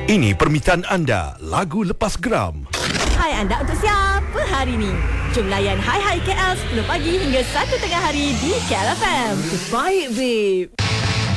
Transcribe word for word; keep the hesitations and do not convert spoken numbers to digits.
Ini permintaan anda, lagu lepas geram. Hai anda, untuk siapa hari ni? Jom layan Hai Hai K L sepuluh pagi hingga satu tengah hari di K L F M. Terbaik, babe.